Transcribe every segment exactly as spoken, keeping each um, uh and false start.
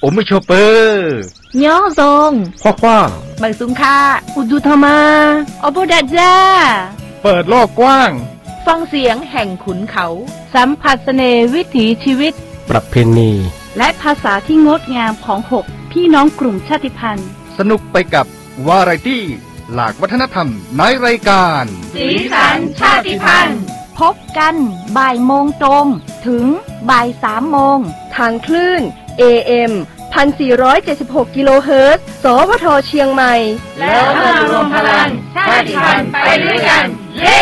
ผมไม่ชอบเปอร์ย่อทรงคว้าคว้างบังสุงค่าอุดุธมาอโบดาจ้าเปิดโลกกว้างฟังเสียงแห่งขุนเขาสัมผัสเสน่ห์วิถีชีวิตประเพณีและภาษาที่งดงามของหกพี่น้องกลุ่มชาติพันธุ์สนุกไปกับวาไรตี้หลากวัฒนธรรมในรายการสีสันชาติพันธุ์พบกันบ่ายโมงตรงถึงบ่ายสามโมงทางคลื่น เอ เอ็ม หนึ่งพันสี่ร้อยเจ็ดสิบหก กิโลเฮิรตซ์ สวท เชียงใหม่แล้วมารวมพลังชาติพันธุ์ไปด้วยกันเย้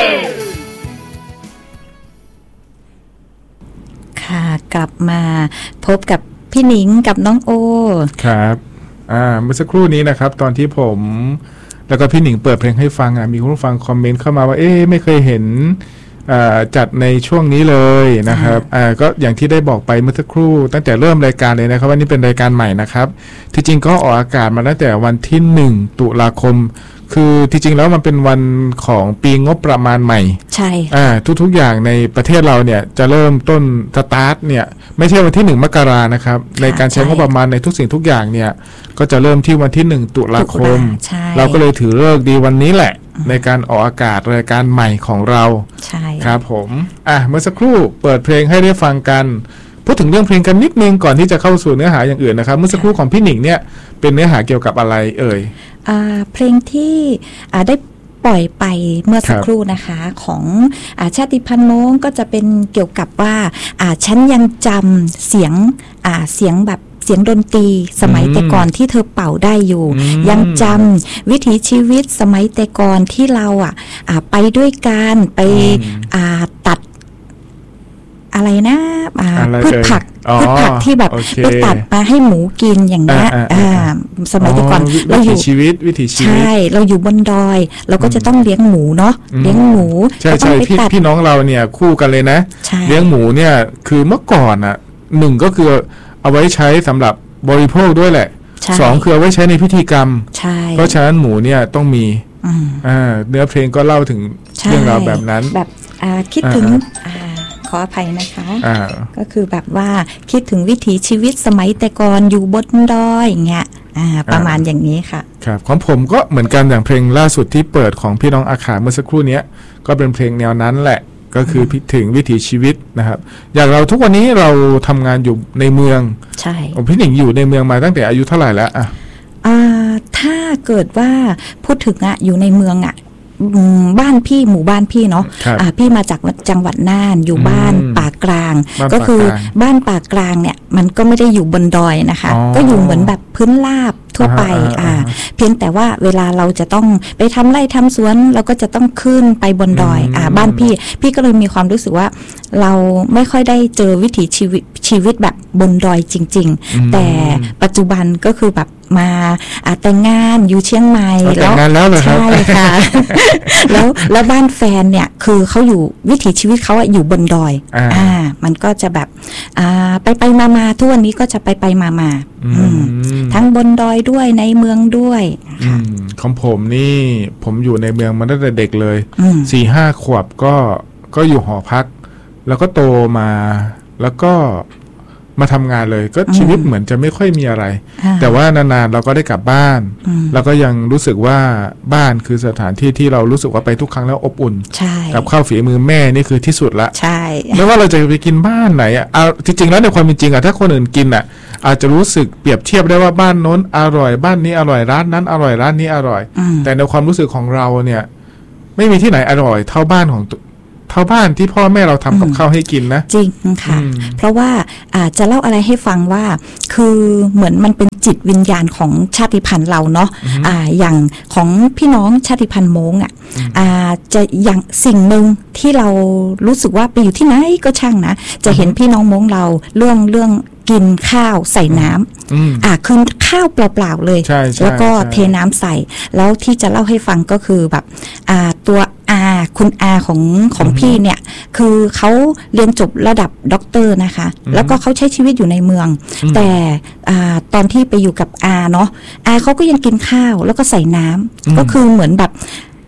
ค่ะกลับมาพบกับพี่หนิงกับน้องโอครับอ่าเมื่อสักครู่นี้นะครับตอนที่ผมแล้วก็พี่หนิงเปิดเพลงให้ฟังอ่ะมีผู้ฟังคอมเมนต์เข้ามาว่าเอ๊ะไม่เคยเห็นจัดในช่วงนี้เลยนะครับอ่าก็อย่างที่ได้บอกไปเมื่อสักครู่ตั้งแต่เริ่มรายการเลยนะครับว่านี่เป็นรายการใหม่นะครับที่จริงก็ออกอากาศมาตั้งแต่วันที่หนึ่งตุลาคมคือที่จริงแล้วมันเป็นวันของปีงบประมาณใหม่ใช่อ่าทุกๆอย่างในประเทศเราเนี่ยจะเริ่มต้นสตาร์ทเนี่ยไม่ใช่วันที่หนึ่งมกรานะครับในการใช้งบประมาณในทุกสิ่งทุกอย่างเนี่ยก็จะเริ่มที่วันที่หนึ่งตุลาคมเราก็เลยถือฤกษ์ดีวันนี้แหละในการออกอากาศรายการใหม่ของเราใช่ครับผมอ่ะเมื่อสักครู่เปิดเพลงให้ได้ฟังกันพูดถึงเรื่องเพลงกันนิดนึงก่อนที่จะเข้าสู่เนื้อหาอย่างอื่นนะครับเมื่อสักครู่ของพี่หนิงเนี่ยเป็นเนื้อหาเกี่ยวกับอะไรเอ่ยอ่าเพลงที่อ่าได้ปล่อยไปเมื่อสักครู่นะคะของอ่าชาติพันธุ์ม้งก็จะเป็นเกี่ยวกับว่าอ่าฉันยังจำเสียงอ่าเสียงแบบเสียงดนตรีสมัยแต่ก่อนที่เธอเป่าได้อยู่ยังจำวิถีชีวิตสมัยแต่ก่อนที่เราอ่ะอ่าไปด้วยกันไปอ่าตัดอะไรนะพืชผักพืชผักที่แบบไปตัดมาให้หมูกินอย่างเงี้ยสมัยแต่ก่อนเราอยู่ชีวิตวิถีชีวิตใช่เราอยู่บนดอยเราก็จะต้องเลี้ยงหมูเนาะเลี้ยงหมูใช่ใช่พี่พี่น้องเราเนี่ยคู่กันเลยนะเลี้ยงหมูเนี่ยคือเมื่อก่อนอ่ะหนึ่งก็คือเอาไว้ใช้สำหรับบริโภคด้วยแหละสองคือเอาไว้ใช้ในพิธีกรรมเพราะฉะนั้นหมูเนี่ยต้องมีอ่าเนื้อเพลงก็เล่าถึงเรื่องราวแบบนั้นแบบคิดถึงขออภัยนะคะก็คือแบบว่าคิดถึงวิถีชีวิตสมัยแต่ก่อนอยู่บนดอยอย่างเงี้ยประมาณอย่างนี้ค่ะครับของผมก็เหมือนกันอย่างเพลงล่าสุดที่เปิดของพี่น้องอาขาเมื่อสักครู่นี้ก็เป็นเพลงแนวนั้นแหละก็คือพิถึงวิถีชีวิตนะครับอย่างเราทุกวันนี้เราทำงานอยู่ในเมืองใช่พี่หนิงอยู่ในเมืองมาตั้งแต่อายุเท่าไหร่แล้วอ่ะถ้าเกิดว่าพูดถึงอ่ะอยู่ในเมืองอ่ะบ้านพี่หมู่บ้านพี่เนาะะพี่มาจากจังหวัดน่านอยู่บ้านป่ากลางก็คือบ้านป่ากลางเนี่ยมันก็ไม่ได้อยู่บนดอยนะคะก็อยู่เหมือนแบบพื้นราบทั่วไปอ่าเพียงแต่ว่าเวลาเราจะต้องไปทำไร่ทำสวนเราก็จะต้องขึ้นไปบนดอยอ่าบ้านพี่พี่ก็เลยมีความรู้สึกว่าเราไม่ค่อยได้เจอวิถีชีวิตชีวิตแบบบนดอยจริงๆแต่ปัจจุบันก็คือแบบมาแต่งงานอยู่เชียงใหม่แล้วใช่ค่ะแล้วแล้วบ้านแฟนเนี่ยคือเขาอยู่วิถีชีวิตเขาอยู่บนดอยอ่ามันก็จะแบบอ่าไปไปมามาทุกวันนี้ก็จะไปไปมามาทั้งบนดอยด้วยในเมืองด้วยของผมนี่ผมอยู่ในเมืองมาตั้งแต่เด็กเลยสี่ห้าขวบก็ก็อยู่หอพักแล้วก็โตมาแล้วก็มาทำงานเลยก็ชีวิตเหมือนจะไม่ค่อยมีอะไรแต่ว่านานๆเราก็ได้กลับบ้านแล้วก็ยังรู้สึกว่าบ้านคือสถานที่ที่เรารู้สึกว่าไปทุกครั้งแล้วอบอุ่นกับข้าวฝีมือแม่นี่คือที่สุดละใช่ไม่ว่าเราจะไปกินบ้านไหนอ่ะเอาจริงๆแล้วในความเป็นจริงอ่ะถ้าคนอื่นกินอ่ะอาจจะรู้สึกเปรียบเทียบได้ว่าบ้านโน้นอร่อยบ้านนี้อร่อยร้านนั้นอร่อยร้านนี้อร่อยแต่ในความรู้สึกของเราเนี่ยไม่มีที่ไหนอร่อยเท่าบ้านของเท่าบ้านที่พ่อแม่เราทำกับข้าวให้กินนะจริงค่ะเพราะว่าอาจจะเล่าอะไรให้ฟังว่าคือเหมือนมันเป็นจิตวิญญาณของชาติพันธุ์เราเนาะอ่าอย่างของพี่น้องชาติพันธุ์ม้งอ่ะอ่าจะอย่างสิ่งหนึ่งที่เรารู้สึกว่าไปอยู่ที่ไหนก็ช่างนะจะเห็นพี่น้องม้งเราเรื่องเรื่องกินข้าวใส่น้ำอ่าคือข้าวเปล่าๆเลยแล้วก็เทน้ำใส่แล้วที่จะเล่าให้ฟังก็คือแบบอ่าตัวอาคุณอาของของพี่เนี่ยคือเขาเรียนจบระดับด็อกเตอร์นะคะแล้วก็เขาใช้ชีวิตอยู่ในเมืองแต่อ่าตอนที่ไปอยู่กับอาเนาะอาเขาก็ยังกินข้าวแล้วก็ใส่น้ำก็คือเหมือนแบบ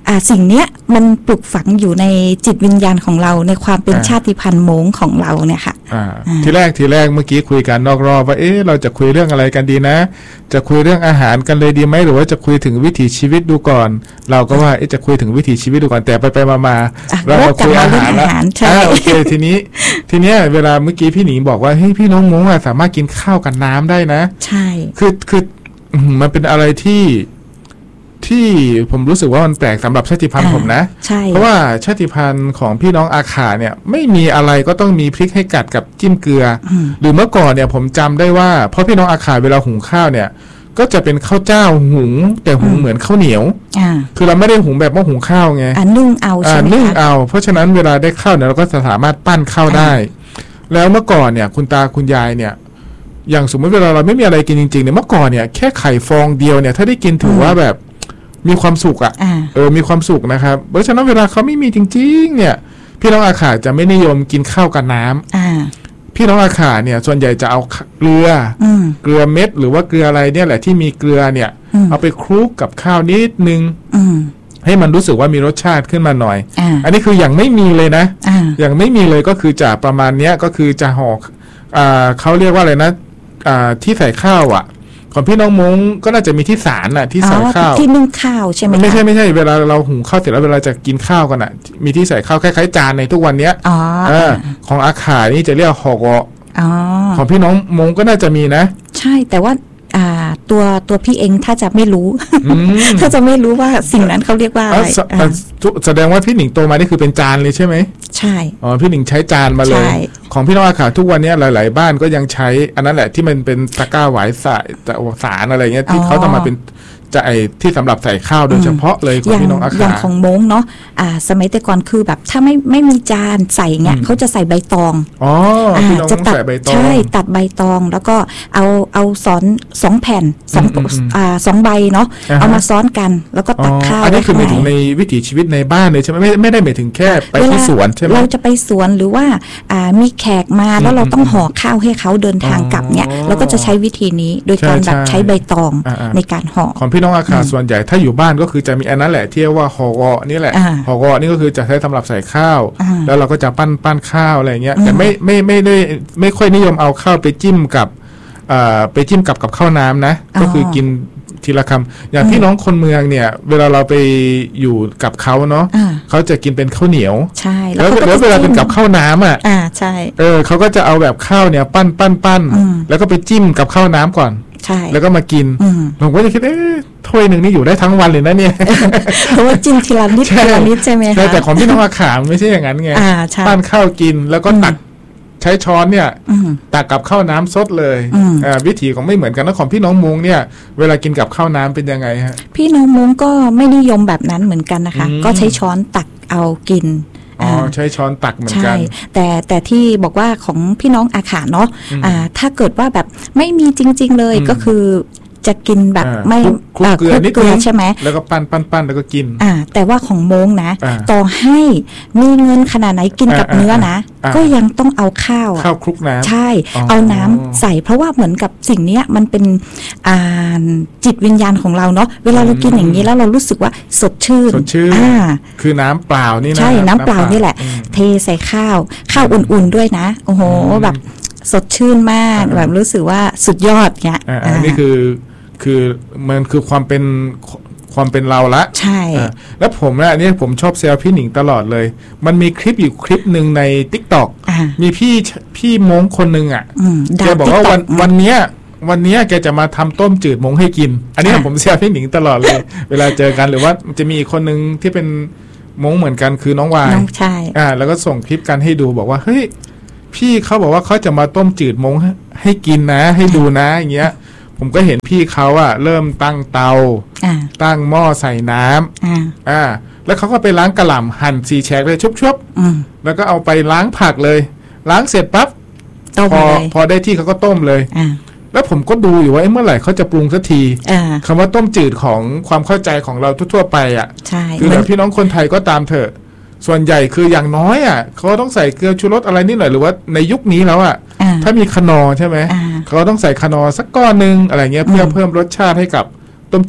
อ่าสิ่งเนี้ยมันปลูกฝังอยู่ในจิตวิญญาณของเราในความเป็นชาติพันธุ์ม้งของเราเนี่ยค่ะอ่าทีแรกทีแรกเมื่อกี้คุยกันนอกรอบว่าเอ๊ะเราจะคุยเรื่องอะไรกันดีนะจะคุยเรื่องอาหารกันเลยดีไหมหรือว่าจะคุยถึงวิถีชีวิตดูก่อนเราก็ว่าเอ๊ะจะคุยถึงวิถีชีวิตดูก่อนแต่ไปไปมามาเรามาคุยอาหารแล้วอ่าโอเคทีนี้ทีเนี้ยเวลาเมื่อกี้พี่หนิงบอกว่าเฮ้ยพี่น้องม้งสามารถกินข้าวกับน้ำได้นะใช่คือคือมันเป็นอะไรที่ที่ผมรู้สึกว่ามันแปลกสำหรับชาติพันธุ์ผมนะเพราะว่าชาติพันธุ์ของพี่น้องอาขาเนี่ยไม่มีอะไรก็ต้องมีพริกให้กัดกับจิ้มเกลือหรือเมื่อก่อนเนี่ยผมจำได้ว่าเพราะพี่น้องอาขาเวลาหุงข้าวเนี่ยก็จะเป็นข้าวเจ้าหุงแต่หุงเหมือนข้าวเหนียวคือเราไม่ได้หุงแบบว่าหุงข้าวไงนึ่งเอาใช่ไหมนึ่งเอาเพราะฉะนั้นเวลาได้ข้าวเนี่ยเราก็สามารถปั้นข้าวได้แล้วเมื่อก่อนเนี่ยคุณตาคุณยายเนี่ยอย่างสมมติเวลาเราไม่มีอะไรกินจริงๆเนี่ยเมื่อก่อนเนี่ยแค่ไข่ฟองเดียวเนี่ยถ้าได้กินถือว่าแบบมีความสุขอ่ะเออมีความสุขนะครับเพราะฉะนั้นเวลาเขาไม่มีจริงๆเนี่ยพี่น้องอาขาจะไม่นิยมกินข้าวกับน้ำพี่น้องอาขาเนี่ยส่วนใหญ่จะเอาเกลือเกลือเม็ดหรือว่าเกลืออะไรเนี่ยแหละที่มีเกลือเนี่ยเอาไปคลุกกับข้าวนิดนึงให้มันรู้สึกว่ามีรสชาติขึ้นมาหน่อย อ, อันนี้คืออย่างไม่มีเลยนะอย่างไม่มีเลยก็คือจะประมาณเนี้ยก็คือจะห่ออ่าเขาเรียกว่าอะไรนะอ่าที่ใส่ข้าวอ่ะของพี่น้องมงก็น่าจะมีที่สารน่ะที่ใส่ข้าวที่นึ่งข้าวใช่ไหมไม่ใช่ไม่ใช่เวลาเราหุงข้าวเสร็จแล้วเวลาจะกินข้าวกันอ่ะมีที่ใส่ข้าวคล้ายๆจานในทุกวันเนี้ยอ๋อของอาขานี่จะเรียกฮอกอ๋อของพี่น้องมงก็น่าจะมีนะใช่แต่ว่าอ่าตัวตัวพี่เองถ้าจะไม่รู้ ถ้าจะไม่รู้ว่าสิ่งนั้นเขาเรียกว่าอะไรแสดงว่าพี่หนิงโตมานี่คือเป็นจานเลยใช่ไหมใช่อ๋อพี่หนิงใช้จานมาเลยของพี่น้องอาขาทุกวันนี้หลายๆบ้านก็ยังใช้อันนั้นแหละที่มันเป็นตะกร้าหวายสายสารอะไรเงี้ยที่เขาทำมาเป็นจะไอที่สำหรับใส่ข้าวโดยเฉพาะเลยของพี่น้องอาขาอย่างของม้งเนาะอ่าสมัยแต่ก่อนคือแบบถ้าไม่ไม่มีจานใส่เงี้ยเขาจะใส่ใบตองอ๋อพี่น้องใส่ใบตองใช่ตัดใบตองแล้วก็เอาเอาซ้อนสองแผ่นสองอ่าสองใบเนาะเอามาซ้อนกันแล้วก็ตักข้าวอันนี้คือหมายถึงในวิถีชีวิตในบ้านเลยใช่ไหมไม่ไม่ได้หมายถึงแค่ไปที่สวนใช่ไหมเราจะไปสวนหรือว่าอ่ามีแขกมาแล้วเราต้องห่อข้าวให้เขาเดินทางกลับเนี่ยเราก็จะใช้วิธีนี้โดยการแบบใช้ใบตองในการห่อของพี่น้องอาขาส่วนใหญ่ถ้าอยู่บ้านก็คือจะมีอันนั้นแหละที่เรียกว่าฮอกอนี่แหละฮอกอนี่ก็คือจะใช้สำหรับใส่ข้าวแล้วเราก็จะปั้นปั้นข้าวอะไรเงี้ยแต่ไม่ไม่ไม่ได้ไม่ค่อยนิยมเอาข้าวไปจิ้มกับไปจิ้มกับกับข้าวน้ำนะก็คือกินทีละคำอย่างพี่น้องคนเมืองเนี่ยเวลาเราไปอยู่กับเขาเนาะเขาจะกินเป็นข้าวเหนียวใช่แล้วแล้วเวลาเป็นกับข้าวน้ำอ่ะอ่าใช่เออเขาก็จะเอาแบบข้าวเนี่ยปั้นปั้นปั้นแล้วก็ไปจิ้มกับข้าวน้ำก่อนใช่แล้วก็มากินผมก็จะคิดเอ๊ะถ้วยหนึ่งนี่อยู่ได้ทั้งวันเลยนะเนี่ยเพราะว่าจิ้มทีละนิดทีละนิดใช่ไหมคะแต่ของพี่น้องอาขาไม่ใช่อย่างนั้นไงปั้นข้าวกินแล้วก็ตักใช้ช้อนเนี่ยตักกับข้าวน้ำซดเลยวิธีของไม่เหมือนกันแล้วของพี่น้องมงเนี่ยเวลากินกับข้าวน้ำเป็นยังไงฮะพี่น้องมงก็ไม่นิยมแบบนั้นเหมือนกันนะคะก็ใช้ช้อนตักเอากินอ๋อใช้ช้อนตักเหมือนกันใช่แต่แต่ที่บอกว่าของพี่น้องอาขาเนาะอ่าถ้าเกิดว่าแบบไม่มีจริงๆเลยก็คือจะกินแบบไม่คลุกเกลือนิดนึงใช่ไหมแล้วก็ปั้นปั้นปั้นแล้วก็กินอ่าแต่ว่าของโมงนะต่อให้มีเงินขนาดไหนกินกับเนื้อนะก็ยังต้องเอาข้าวข้าวคลุกน้ำใช่เอาน้ำใส่เพราะว่าเหมือนกับสิ่งนี้มันเป็นอ่าจิตวิญญาณของเราเนาะเวลาเรากินอย่างนี้แล้วเรารู้สึกว่าสดชื่นสดชื่นอ่าคือน้ำเปล่านี่นะใช่น้ำเปล่านี่แหละเทใส่ข้าวข้าวอุ่นๆด้วยนะโอ้โหแบบสดชื่นมากแบบรู้สึกว่าสุดยอดเงี้ยอันนี้คือคือมันคือความเป็นความเป็นเราละใช่แล้วผมเนี่ยนี่ผมชอบแซวพี่หนิงตลอดเลยมันมีคลิปอยู่คลิปหนึ่งใน TikTok มีพี่พี่มงคนหนึ่งอ่ะแกบอกว่าวันวันเนี้ยวันเนี้ยแกจะมาทำต้มจืดมงให้กินอันนี้ผมแซวพี่หนิงตลอดเลยเวลาเจอกันหรือว่าจะมีคนหนึ่งที่เป็นมงเหมือนกันคือน้องวายใช่อ่าแล้วก็ส่งคลิปกันให้ดูบอกว่าเฮ้ยพี่เขาบอกว่าเขาจะมาต้มจืดมงให้กินนะให้ดูนะอย่างเงี้ยผมก็เห็นพี่เขาอะเริ่มตั้งเตาตั้งหม้อใส่น้ำอ่าแล้วเขาก็ไปล้างกระหล่ำหั่นสีแฉกเลยชุบๆแล้วก็เอาไปล้างผักเลยล้างเสร็จปั๊บพอพอได้ที่เขาก็ต้มเลยแล้วผมก็ดูอยู่ว่าเมื่อไหร่เขาจะปรุงสักทีคำว่าต้มจืดของความเข้าใจของเราทั่วๆไปอะคือแบบพี่น้องคนไทยก็ตามเถอะส่วนใหญ่คืออย่างน้อยอ่ะเขาต้องใส่เกลือชูรสอะไรนิดหน่อยหรือว่าในยุคนี้แล้วอ่ะถ้ามีคนอใช่ไหมเขาต้องใส่คนอสักก้อนนึงอะไรเงี้ยเพื่อเพิ่มรสชาติให้กับต้มจืด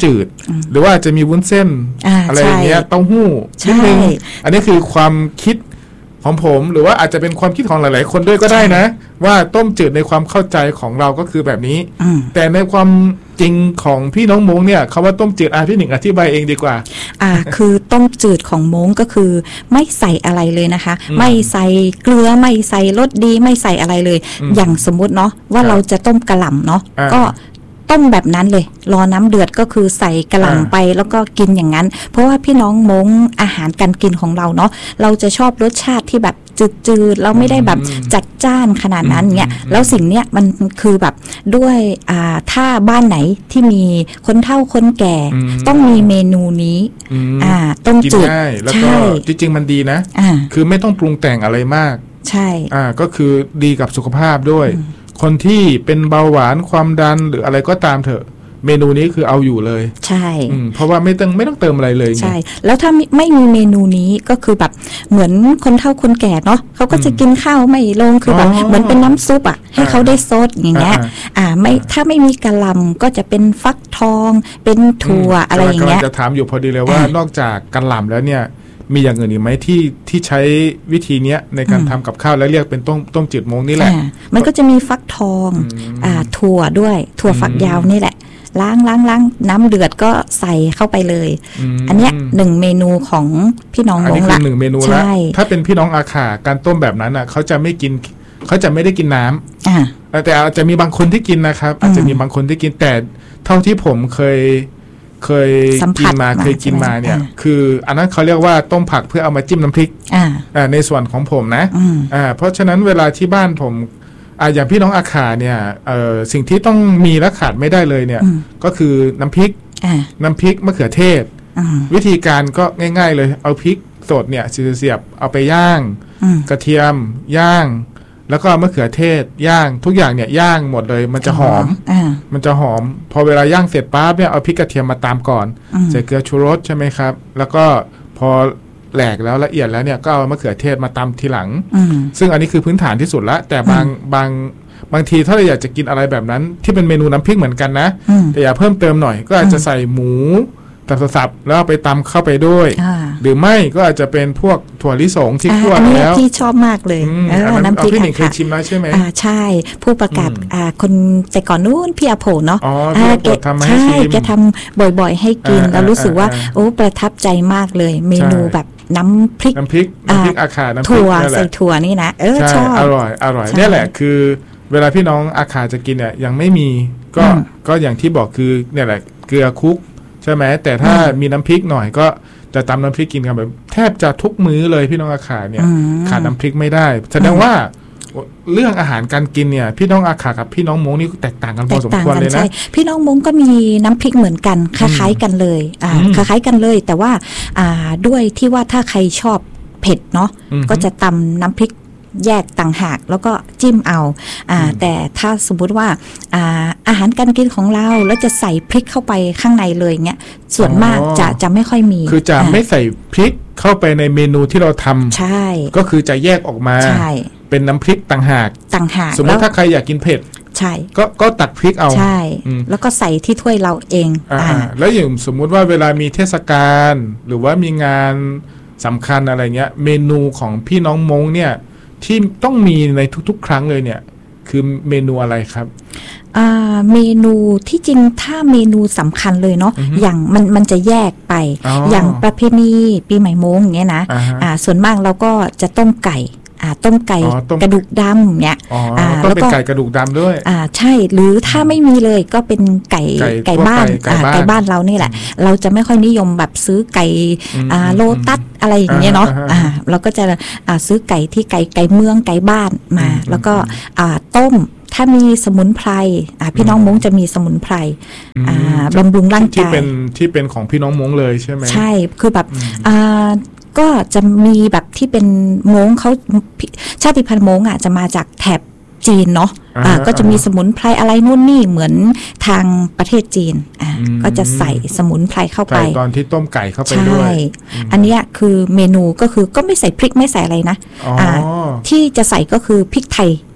หรือว่าจะมีวุ้นเส้นอ่าอะไรอย่างเงี้ยใช่เต้าหู้ใช่นิดนึงอันนี้คือความคิดของผมหรือว่าอาจจะเป็นความคิดของหลายๆคนด้วยก็ได้นะ ว่าต้มจืดในความเข้าใจของเราก็คือแบบนี้อืมแต่ในความจริงของพี่น้องมงเนี่ยคำว่าต้มจืดอ่ะพี่หนิงอธิบายเองดีกว่าอ่า คือต้มจืดของม้งก็คือไม่ใส่อะไรเลยนะคะอืมไม่ใส่เกลือไม่ใส่รสดีไม่ใส่อะไรเลยอืมอย่างสมมุติเนาะว่าครับเราจะต้มกะหล่ำเนาะอ่าก็ต้มแบบนั้นเลย รอน้ำเดือดก็คือใส่กะหอ่าล่ำไปแล้วก็กินอย่างนั้น เพราะว่าพี่น้องม้งอาหารการกินของเราเนาะเราจะชอบรสชาติที่แบบจืดๆเราไม่ได้แบบจัดจ้านขนาดนั้นเนี่ยแล้วสิ่งเนี้ยมันคือแบบด้วยอ่าถ้าบ้านไหนที่มีคนเฒ่าคนแก่อืมต้องมีเมนูนี้อืมอ่าต้มกินจืดง่ายแล้วก็ใช่จริงๆมันดีนะอ่าคือไม่ต้องปรุงแต่งอะไรมากใช่อ่าก็คือดีกับสุขภาพด้วย คนที่เป็นเบาหวานความดันหรืออะไรก็ตามเถอะ เมนูนี้คือเอาอยู่เลยใช่อืมเพราะว่าไม่ต้องไม่ต้องเติมอะไรเลยไงใช่ แล้วถ้าไม่ไม่มีเมนูนี้ก็คือแบบเหมือนคนเฒ่าคนแก่เนาะเขาก็จะกินข้าวไม่ลงคือแบบอ๋อเหมือนเป็นน้ำซุปอ่ะให้เขาได้ซดอย่างเงี้ยอ่าอ่าไม่ถ้าไม่มีกะหล่ำก็จะเป็นฟักทอง เป็นถั่วอะไรอย่างเงี้ยกำลัจะถามอยู่พอดีเลยว่าอ่านอกจากกะหล่ำแล้วเนี่ยมีอย่างอื่นอีกไหมที่ที่ใช้วิธีเนี้ยในการทำกับข้าวแล้วเรียกเป็นต้มต้มจืดมงนี่แหละอ่ามันก็จะมีฟักทองอืมอ่าถั่วด้วยถั่วฝักยาวนี่แหละล้างล้างล้างน้ำเดือดก็ใส่เข้าไปเลยมอันเนี้ยหนึ่งเมนูของพี่น้องอันมนี้งคือละหนึ่งเมนูใช่ละถ้าเป็นพี่น้องอาขาการต้มแบบนั้นอ่ะเขาจะไม่กินเขาจะไม่ได้กินน้ำอ่าแต่อาจจะมีบางคนที่กินนะครับ อาจจะมีบางคนที่กินแต่เท่าที่ผมเคยเคยสัมผักิสนมามาเคยกินมาใช่ไหมเนี่ยอ่าคืออันนั้นเขาเรียกว่าต้มผักเพื่อเอามาจิ้มน้ำพริกอ่าอ่าในส่วนของผมนะอืมอ่าเพราะฉะนั้นเวลาที่บ้านผมอ่าอย่างพี่น้องอาขาเนี่ยเอ่อสิ่งที่ต้องมีและขาดไม่ได้เลยเนี่ยอืมก็คือน้ำพริกอ่าน้ำพริกมะเขือเทศอืมวิธีการก็ง่าย ๆ เลยเอาพริกสดเนี่ยเสียบๆเอาไปย่างอืมกระเทียมย่าง แล้วก็มะเขือเทศย่างทุกอย่างเนี่ยย่างหมดเลยมันจะหอมอ่ามันจะหอม พอเวลาย่างเสร็จปั๊บเนี่ยเอาพริกกระเทียมมาตามก่อนอืมใส่เกลือชูรสใช่ไหมครับ แล้วก็พอแหลกแล้วละเอียดแล้วเนี่ยก็เอามะเขือเทศมาตำทีหลังอืมซึ่งอันนี้คือพื้นฐานที่สุดละแต่บางบางบางทีถ้าเราอยากจะกินอะไรแบบนั้น ที่เป็นเมนูน้ำพริกเหมือนกันนะอืมแต่อยากเพิ่มเติมหน่อยก็อาจจะใส่หมูตับสับๆแล้วเอาไปตำเข้าไปด้วยอ่าหรือไม่ก็อาจจะเป็นพวกถั่วลิสงที่อ่าคั่วอันนี้แล้วที่ชอบมากเลยอืมเอออันนั้นน้ำพริกเอาพี่หนิงอะเคยค่ะชิมแล้วใช่ไหมอ่าใช่ ผู้ประกาศอืมอ่าคนแต่ก่อนนู้นพี่อาโผเนาะอ๋อพี่อาโผแกทำมาให้ใช่ชิมแกทำบ่อยๆให้กินอ่าแล้วรู้สึกว่าอ่าอ่าโอ้ประทับใจมากเลย เมนูใช่แบบน้ำพริกน้ำพริกน้ำพริกอาขาน้ำพริกถั่วนั่นแหใส่ละถั่วนี่นะเออใช่ชอบอร่อยอร่อยใช่เนี่ยแหละคือ เวลาพี่น้องอาขาจะกินเนี่ยยังไม่มีก็อืมก็อย่างที่บอกคือเนี่ยแหละเกลือคลุกใช่ไหมแต่ถ้าอืมมีน้ำพริกหน่อยก็จะตำน้ำพริกกินกันแบบแทบจะทุกมื้อเลยพี่น้องอาขาเนี่ยอืมขาดน้ำพริกไม่ได้แสดงว่าเรื่องอาหารการกินเนี่ยพี่น้องอาขากับพี่น้องมงนี่แตกต่างกันพแตอก สมต่างควรกันเลยนะใช่พี่น้องมงก็มีน้ำพริกเหมือนกันคล้ายๆกันเลยอ่าอืมคล้ายๆกันเลย แต่ว่าอ่าด้วยที่ว่าถ้าใครชอบเผ็ดเนาะอืมก็จะตำน้ำพริกแยกต่างหากแล้วก็จิ้มเอาอ่าอืมแต่ถ้าสมมุติว่าอ่าอาหารการกินของเราแล้วจะใส่พริกเข้าไปข้างในเลยเงี้ยส่วนมากจะจะไม่ค่อยมีคือจะาไม่ใส่พริกเข้าไปในเมนูที่เราทำใช่ก็คือจะแยกออกมาใช่เป็นน้ำพริกต่างหากต่างหากสมมแล้ติวถ้าใครอยากกินเผ็ดใช่ก็ก็ตักพริกเอาใช่อืมแล้วก็ใส่ที่ถ้วยเราเองอ่าอ่าแล้วอย่างสมมุติว่าเวลามีเทศกาลหรือว่ามีงานสำคัญอะไรเงี้ย เมนูของพี่น้องมงเนี่ยที่ต้องมีในทุกๆ ครั้งเลยเนี่ย คือเมนูอะไรครับอ่าเมนูที่จริงถ้าเมนูสำคัญเลยเนาะอือฮึอย่างมันมันจะแยกไปอ๋อออย่างประเพณีปีใหม่มงอย่างเงี้ยนะอ่าฮะอ่าส่วนมากเราก็จะต้มไก่อ่าต้มไก่อ๋อต้มกระดูกดำเนี่ยอ๋ออ่าต้องแล้วเป็นก็ไก่กระดูกดำด้วยอ่าใช่หรือถ้าไม่มีเลยก็เป็นไก่ไก่ไก่ทั่วไปบ้านไก่อ่าบ้านไก่บ้านเรานี่แหละ เราจะไม่ค่อยนิยมแบบซื้อไก่อืมอ่าอืมโลตัสอะไรอย่างเงี้ยเนาะอ่าอ่าฮะเราก็จะอ่าซื้อไก่ที่ไก่ไก่เมืองไก่บ้านมาอืมแล้วก็อ่าต้มถ้ามีสมุนไพรอ่าพี่น้องมงจะมีสมุนไพรอ่าบำรุงร่างที่กายเป็นที่เป็นของพี่น้องมงเลยใช่ไหมใช่คือแบบอืมอ่าก็จะมีแบบที่เป็นมงเขาชาติพันธุ์มงอ่ะจะมาจากแถบจีนเนาะอ่าอ่าก็จะมีอ่าสมุนไพรอะไรนู่นนี่เหมือนทางประเทศจีนอ่าอืมก็จะใส่สมุนไพรเข้าไปใส่ตอนที่ต้มไก่เข้าไปใช่ด้วยอันเนี้ยคือเมนูก็คือก็ไม่ใส่พริกไม่ใส่อะไรนะอ๋ออาที่จะใส่ก็คือพริกไทย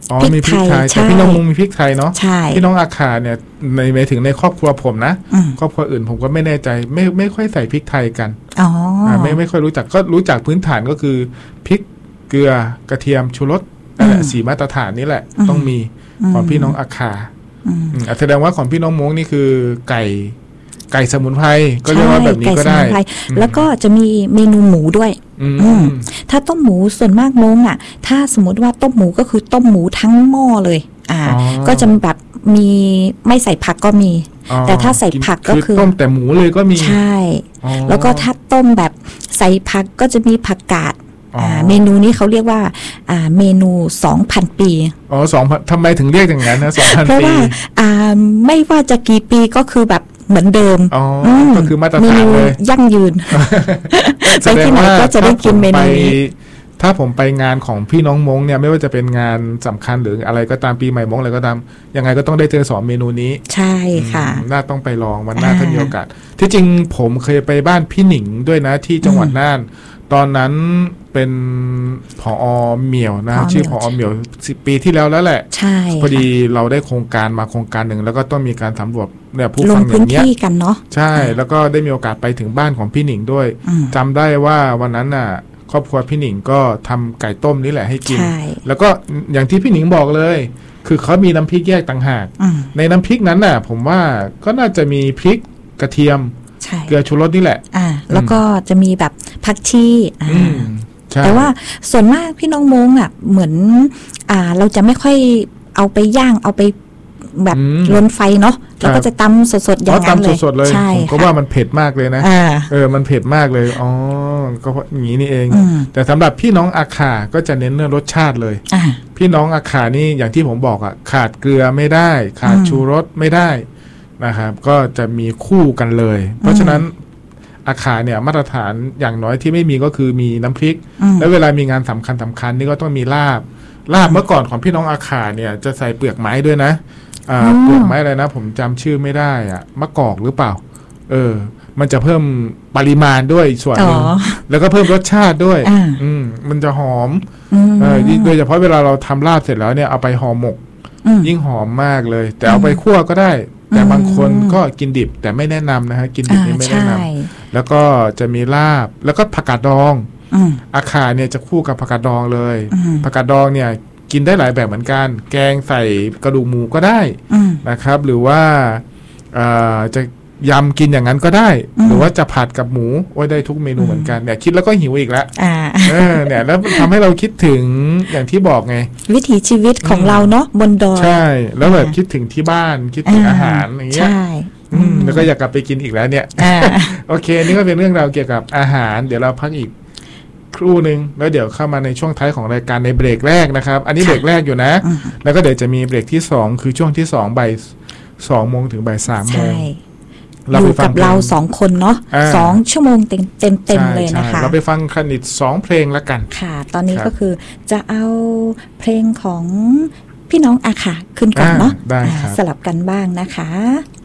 อ๋อพริกมีพริกไทยไทยใช่แต่พี่น้องมุงมีพริกไทยเนาะใช่พี่น้องอาคาเนี่ยในหมายถึงในครอบครัวผมนะอืมครอบครัวอื่นผมก็ไม่แน่ใจไม่ไม่ค่อยใส่พริกไทยกันอ๋ออ่าไม่ไม่ค่อยรู้จักก็รู้จักพื้นฐานก็คือพริกเกลือกระเทียมชูรสนั่นแหละสีมาตรฐานนี่แหละต้องมีของพี่น้องอาคาอืมอืมอ่ะแสดงว่าของพี่น้องมงนี่คือไก่ไก่สมุนไพรก็เรียกว่าแบบนี้ก็ได้ใช่ไก่สมุนไพรแล้วก็จะมีเมนูหมูด้วยอืมอืม ถ้าต้มหมูส่วนมากมงอ่ะ ถ้าสมมติว่าต้มหมูก็คือต้มหมูทั้งหม้อเลย อ่าอ๋อก็จะแบบมีไม่ใส่ผักก็มีอ๋อแต่ถ้าใส่ผักก็คือต้มแต่หมูเลยก็มีใช่อ๋อแล้วก็ถ้าต้มแบบใส่ผักก็จะมีผักกาดอ๋ออ่อ่าเมนูนี้เขาเรียกว่าอ่าเมนูสองพันปีอ๋อสองพันทำไมถึงเรียกอย่างนั้นนะสองพันเพราะปีว่าอ่าไม่ว่าจะกี่ปีก็คือแบบเหมือนเดิมอ๋อมก็คือมาตรฐานเมนูเลยยั่งยืน ไปที่ไหนก็จะได้กินเมนูนี้ถ้าผมไปงานของพี่น้องมงเนี่ยไม่ว่าจะเป็นงานสำคัญหรืออะไรก็ตามปีใหม่มงอะไรก็ตามยังไงก็ต้องได้เจอสองเมนูนี้ใช่ค่ะอืมน่าต้องไปลองวันหน้าอ่าถ้ามีโอกาสที่จริงผมเคยไปบ้านพี่หนิงด้วยนะที่จังหวัดอืมน่าน ตอนนั้นเป็นผอเหมียวนะผอชื่อเหมีผยวอเหมียวสิบปีที่แล้วแล้วแหละใช่พอดีเราได้โครงการมาโครงการหนึ่งแล้วก็ต้องมีการสำรวจเนี่ยผู้ลฟังงอพื้นย่างเงี้ยที่กันเนาะใช่แล้วก็ได้มีโอกาสไปถึงบ้านของพี่หนิงด้วยอืมจำได้ว่าวันนั้นน่ะ ครอบครัวพี่หนิงก็ทำไก่ต้มนี่แหละให้กินใช่แล้วก็อย่างที่พี่หนิงบอกเลย คือเขามีน้ำพริกแยกต่างหากอืมในน้ำพริกนั้นน่ะ ผมว่าก็น่าจะมีพริกกระเทียมใช่เกลือชูรสนี่แหละอ่า แล้วก็จะมีแบบผักชีอ่าอืมใช่แต่ว่าส่วนมากพี่น้องมงอ่ะเหมือนอ่าเราจะไม่ค่อยเอาไปย่างเอาไปแบบอืมลนไฟเนาะแล้วก็จะตำสดๆออ๋อย่างนั้นเลยตำสดๆเลยใช่ผมก็ค่ะว่ามันเผ็ดมากเลยนะอ่าเออมันเผ็ดมากเลยอ๋อก็เพราะอย่างนี้นี่เองอืมแต่สำหรับพี่น้องอาขาก็จะเน้นเรื่องรสชาติเลยอ่าพี่น้องอาขานี่อย่างที่ผมบอกอ่ะขาดเกลือไม่ได้ ขาดอืมชูรสไม่ได้นะครับ ก็จะมีคู่กันเลย เพราะฉะนั้นอาขาเนี่ยมาตรฐานอย่างน้อยที่ไม่มีก็คือมีน้ำพริกอืมแล้วเวลามีงานสำคัญสำคัญนี่ก็ต้องมีลาบลาบเมื่อก่อนของพี่น้องอาขาเนี่ยจะใส่เปลือกไม้ด้วยนะอ่าอ๋อเปลือกไม้อะไรนะ ผมจำชื่อไม่ได้อ่ะมะกอกหรือเปล่า เออ มันจะเพิ่มปริมาณด้วยส่วนหนึ่งอ๋อแล้วก็เพิ่มรสชาติด้วยอ่าอืมมันจะหอมอืมเออโดยเฉพาะเวลาเราทำลาบเสร็จแล้วเนี่ยเอาไปห่อหมกอืมยิ่งหอมมากเลย แต่เอาไปคั่วก็ได้ แต่อืมบางคนก็กินดิบ แต่ไม่แนะนำนะฮะกินดิบอ่านี่ไม่ใช่แนะนำแล้วก็จะมีลาบแล้วก็ผักกาดดองอืมอาคาเนี่ยจะคู่กับผักกาดดองเลยอืมผักกาดดองเนี่ยกินได้หลายแบบเหมือนกัน แกงใส่กระดูกหมูก็ได้อืมนะครับ หรือว่าเอ่อจะยำกินอย่างนั้นก็ได้อืมหรือว่าจะผัดกับหมูโอ้ยได้ทุกเมนูเหมือนกันเนี่ยคิดแล้วก็หิวอีกแล้วอ่าเออเนี่ยแล้วทำให้เราคิดถึงอย่างที่บอกไงวิถีชีวิตของอืมเราเนาะบนดอยใช่แล้วแบบอ่าคิดถึงที่บ้านคิดถึงอาหารอย่างเงี้ยใช่อืมแล้วก็อยากกลับไปกินอีกแล้วเนี่ยอ่าโอเค นี่ก็เป็นเรื่องราวเกี่ยวกับอาหาร เดี๋ยวเราพักอีกครู่หนึ่งแล้วเดี๋ยวเข้ามาในช่วงท้ายของรายการในเบรกแรกนะครับ อันนี้เบรกแรกอยู่นะอืมแล้วก็เดี๋ยวจะมีเบรกที่สองคือช่วงที่สองบ่ายสองโมงถึงบ่ายสามโมใช่งอยู่กับเราสองคนเนาะอ่าสองชั่วโมงเต็มเต็มเต็มเลยใช่นะคะใช่เราไปฟังคณิตสองเพลงละกันค่ะ ตอนนี้ครับก็คือจะเอาเพลงของพี่น้องอาค่ะขึ้นก่อนเนาะอ่าได้ครับอ่าสลับกันบ้างนะคะ